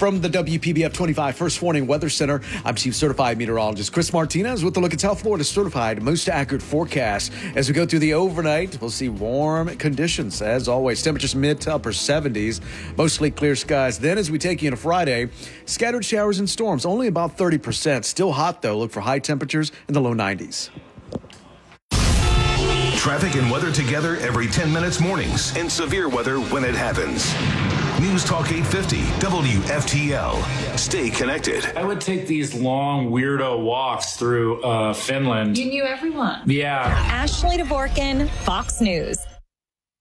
From the WPBF 25 First Warning Weather Center, I'm Chief Certified Meteorologist Chris Martinez with a look at South Florida's certified most accurate forecast. As we go through the overnight, we'll see warm conditions. As always, temperatures mid to upper 70s, mostly clear skies. Then as we take you into Friday, scattered showers and storms, only about 30%. Still hot, though. Look for high temperatures in the low 90s. Traffic and weather together every 10 minutes mornings, and severe weather when it happens. News Talk 850 WFTL. Stay connected. I would take these long weirdo walks through Finland. You knew everyone. Yeah. Ashley Dvorkin, Fox News.